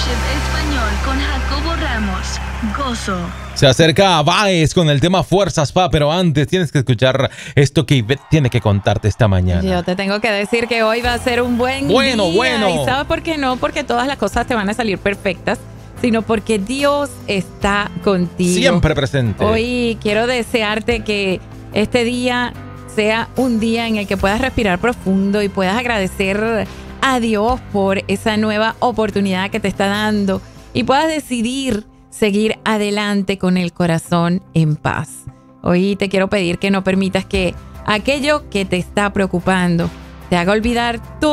Español con Jacobo Ramos. Gozo. Se acerca a Baez con el tema Fuerzas Pa, pero antes tienes que escuchar esto que Ivette tiene que contarte esta mañana. Yo te tengo que decir que hoy va a ser un buen día. Bueno. ¿Y sabes por qué no? Porque todas las cosas te van a salir perfectas, sino porque Dios está contigo. Siempre presente. Hoy quiero desearte que este día sea un día en el que puedas respirar profundo y puedas agradecer a Dios por esa nueva oportunidad que te está dando y puedas decidir seguir adelante con el corazón en paz. Hoy te quiero pedir que no permitas que aquello que te está preocupando te haga olvidar todo